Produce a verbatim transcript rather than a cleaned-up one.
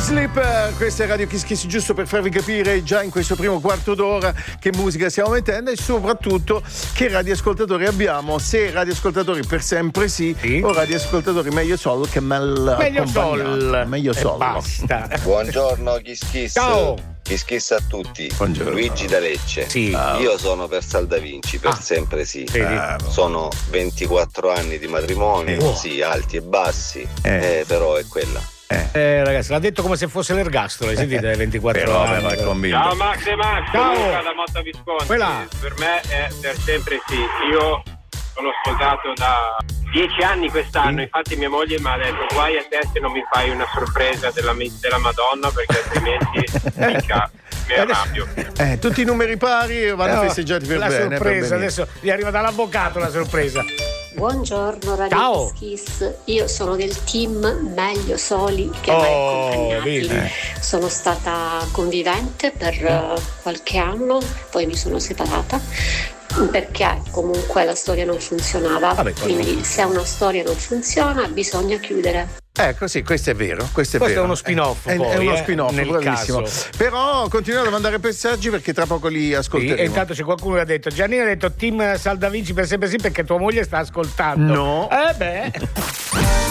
Sleep, questa è Radio Kiss Kiss, giusto per farvi capire già in questo primo quarto d'ora che musica stiamo mettendo e soprattutto che radioascoltatori abbiamo, se radioascoltatori per sempre sì, sì. o radioascoltatori meglio sol che mal meglio sol meglio sol basta. Buongiorno Kiss Kiss. Ciao. Kiss Kiss a tutti. Buongiorno. Luigi da Lecce. Sì. Oh. Io sono per Saldavinci, per ah. sempre sì. sì. Sono ventiquattro anni di matrimonio, eh. sì, alti e bassi, eh. Eh, però è quella. Eh. eh ragazzi, l'ha detto come se fosse l'ergastolo, hai sentito? Eh, ventiquattro però, anni. Beh, ciao Max e Max, ciao. Luca da Motta Visconti. Quella. Per me è per sempre sì. Io sono sposato da dieci anni quest'anno, sì. Infatti mia moglie mi ha detto guai a te se non mi fai una sorpresa della, della Madonna, perché altrimenti mica mi arrabbio. Eh, tutti i numeri pari vanno no, festeggiati per la bene. La sorpresa, adesso gli arriva dall'avvocato la sorpresa. Buongiorno Radio Kiss Kiss, io sono del team meglio soli che oh, mai accompagnati. Vedi. Sono stata convivente per uh, qualche anno, poi mi sono separata perché comunque la storia non funzionava. Vabbè, quindi se una storia non funziona bisogna chiudere. Ecco, sì, questo è vero, questo è questo vero. è uno spin-off, è, poi, è uno eh, spin-off, nel bravissimo. caso. Però continuate a mandare messaggi perché tra poco li ascolteremo. Sì, e intanto c'è qualcuno che ha detto Giannino ha detto team Saldavinci per sempre sì perché tua moglie sta ascoltando. No. Eh beh.